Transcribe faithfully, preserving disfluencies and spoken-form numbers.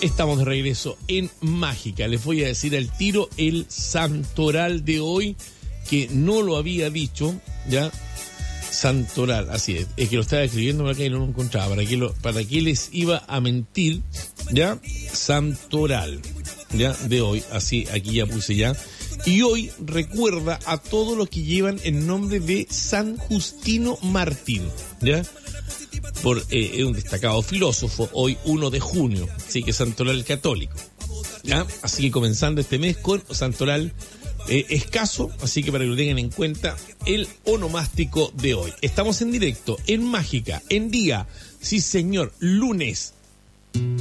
Estamos de regreso en Mágica. Les voy a decir al tiro el santoral de hoy, que no lo había dicho, ¿ya? Santoral, así es. Es que lo estaba escribiendo por acá y no lo encontraba. ¿Para qué, lo, para qué les iba a mentir? ¿Ya? Santoral, ¿ya? De hoy, así, aquí ya puse ya. Y hoy recuerda a todos los que llevan el nombre de San Justino Mártir, ¿ya? Por eh, un destacado filósofo, hoy uno de junio, así que santoral católico, ¿ya? Así que comenzando este mes con santoral eh, escaso, así que para que lo tengan en cuenta, el onomástico de hoy. Estamos en directo, en Mágica, en día, sí señor, lunes